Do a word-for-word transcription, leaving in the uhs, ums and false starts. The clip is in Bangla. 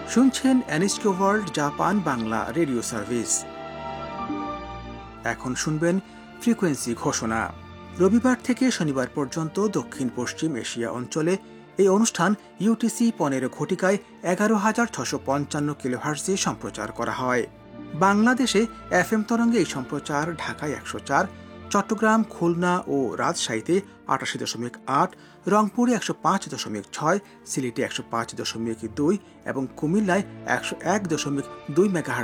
শুনছেন NSK world Japan Bangla radio service. এখন শুনবেন ফ্রিকোয়েন্সি ঘোষণা। রবিবার থেকে শনিবার পর্যন্ত দক্ষিণ পশ্চিম এশিয়া অঞ্চলে এই অনুষ্ঠান ইউটিসি পনেরো ঘটিকায় এগারো হাজার ছশো পঞ্চান্ন কিলোহার্টজে সম্প্রচার করা হয়। বাংলাদেশে এফ এম তরঙ্গে এই সম্প্রচার ঢাকায় একশো চার, চট্টগ্রাম, খুলনা ও রাজশাহীতে আটাশি দশমিক আট, রংপুরে একশো পাঁচ দশমিক ছয়, সিলেটে একশো পাঁচ দশমিক দুই এবং কুমিল্লায় একশো এক দশমিক দুই মেগাহার্টজ